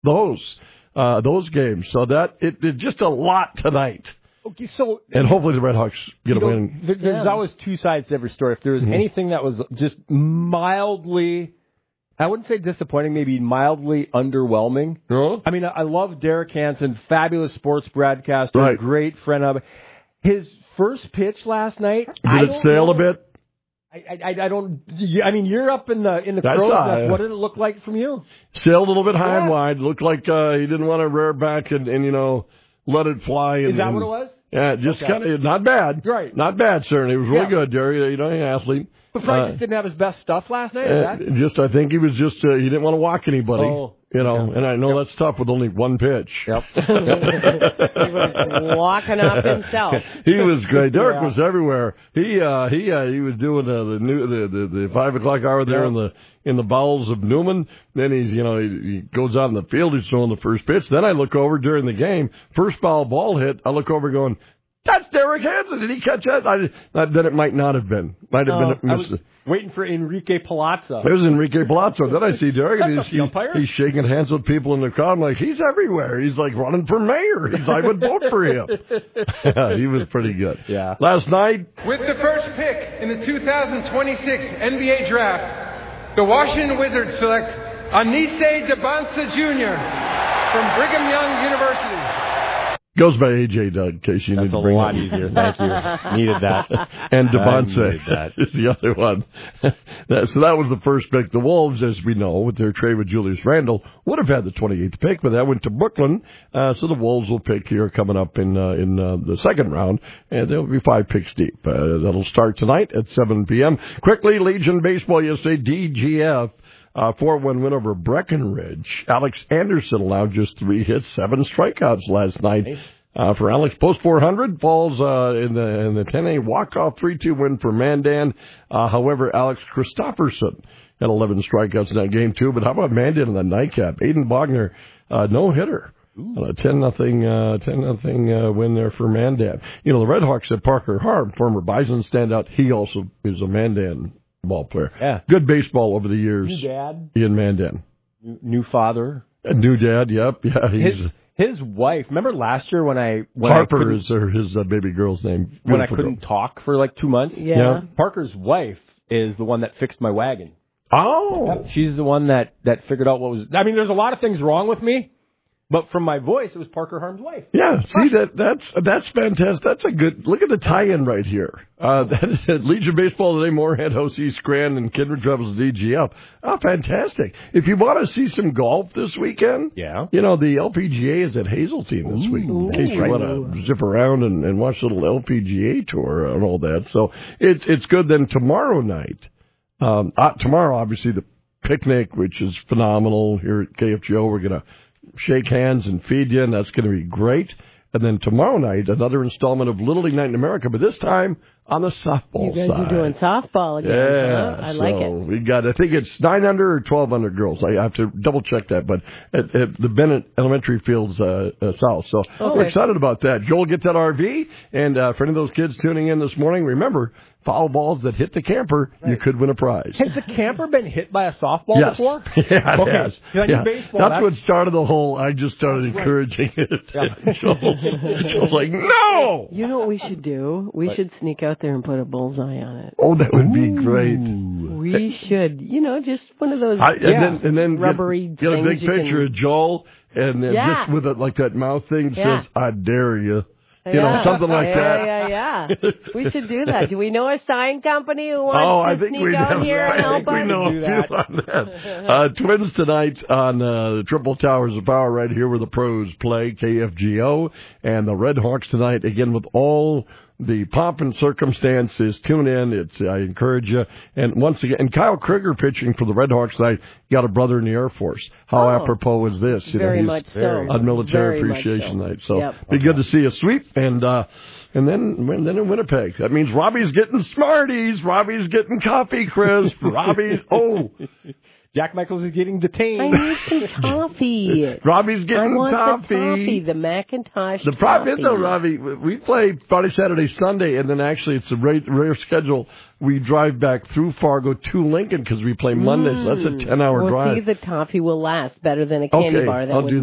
those games. So that it just a lot tonight. Okay, so and hopefully the Redhawks get a win. There's always two sides to every story. If there was anything that was just mildly, I wouldn't say disappointing, maybe mildly underwhelming. Oh? I mean, I love Derek Hansen, fabulous sports broadcaster, right. Great friend of his first pitch last night. Did it sail a bit? I don't. I mean, you're up in the crow's nest. What did it look like from you? Sailed a little bit high and wide. Looked like he didn't want to rear back and let it fly. Is that what it was? Yeah, just kind of not bad. Right. Not bad, certainly. It was really good, Derry. An athlete. But Frank just didn't have his best stuff last night? I think he was just, he didn't want to walk anybody. And I know that's tough with only one pitch. Yep. He was walking up himself. He was great. Derek was everywhere. He was doing the 5 o'clock hour there in the bowels of Newman. Then he goes out in the field. He's throwing the first pitch. Then I look over during the game. First foul ball hit. I look over going, that's Derek Hansen. Did he catch that? Then it might not have been. Might have been. I was waiting for Enrique Palazzo. It was Enrique Palazzo. Then I see Derek, and he's shaking hands with people in the crowd. I'm like, he's everywhere. He's like running for mayor. I would vote for him. He was pretty good. Yeah. Last night, with the first pick in the 2026 NBA Draft, the Washington Wizards select Anise Debansa Jr. from Brigham Young University. Goes by AJ, Doug, in case you need to bring it. That's a lot easier. Thank you. Needed that. And Devontae is the other one. So that was the first pick. The Wolves, as we know, with their trade with Julius Randle, would have had the 28th pick, but that went to Brooklyn. So the Wolves will pick here coming up in the second round, and they'll be 5 picks deep. That'll start tonight at 7 p.m. Quickly, Legion Baseball yesterday, DGF. 4-1 win over Breckenridge. Alex Anderson allowed just 3 hits, 7 strikeouts last night. For Alex, post 400 falls in the 10A walk-off 3-2 win for Mandan. However, Alex Christopherson had 11 strikeouts in that game too. But how about Mandan in the nightcap? Aiden Bogner, no hitter. On a 10-0 win there for Mandan. The Redhawks had Parker Harm, former Bison standout. He also is a Mandan ball player. Yeah. Good baseball over the years. New dad. Ian Mandan. New father. A new dad, yep. Yeah, his wife. Remember last year when Harper is his baby girl's name. When I couldn't talk for like 2 months? Yeah. Parker's wife is the one that fixed my wagon. Oh. Yep. She's the one that figured out what was... I mean, there's a lot of things wrong with me. But from my voice, it was Parker Harm's wife. Yeah, see, that's fantastic. That's a good... Look at the tie-in right here. Legion Baseball today, Moorhead, Hosea, Scranton, and Kindred travels to DGF. Oh, fantastic. If you want to see some golf this weekend, the LPGA is at Hazeltine this week. In case you want to zip around and watch a little LPGA tour and all that. So it's good. Then tomorrow night, tomorrow, obviously, the picnic, which is phenomenal here at KFGO. We're going to shake hands and feed you, and that's going to be great. And then tomorrow night, another installment of Little League Night in America, but this time on the softball side. You guys are doing softball again. Yeah, huh? I like it. We got, I think it's 9 under or 12 under girls. I have to double check that, but at the Bennett Elementary Fields south. So we're excited about that. Joel, get that RV, and for any of those kids tuning in this morning, remember, foul balls that hit the camper, you could win a prize. Has the camper been hit by a softball before? Yeah, it has. Yeah. Baseball, that's what started the whole, I just started encouraging it. Yeah. Joel's like, no! You know what we should do? We should sneak out there and put a bullseye on it. Oh, that would be great. We should, just one of those and then rubbery get a big picture of Joel, and then just with that mouth thing that says, I dare you. Something like that. Yeah. We should do that. Do we know a sign company who wants to sneak out here and help us? I think we know a few on that. Twins tonight on the Triple Towers of Power right here where the pros play, KFGO, and the Redhawks tonight, again, with all the pomp and circumstances. Tune in. I encourage you. And once again, and Kyle Krieger pitching for the Redhawks tonight, got a brother in the Air Force. How apropos is this? Very much so. On Military Appreciation Night. So be good to see a sweep. And then in Winnipeg. That means Robbie's getting Smarties. Robbie's getting coffee crisp. Robbie's, Jack Michaels is getting detained. I need some toffee. Robbie's getting toffee. The toffee. The Macintosh. The problem is, though, Robbie, we play Friday, Saturday, Sunday, and then actually it's a rare schedule. We drive back through Fargo to Lincoln because we play Monday, so that's a 10-hour drive. See, the toffee will last better than a candy bar. That I'll do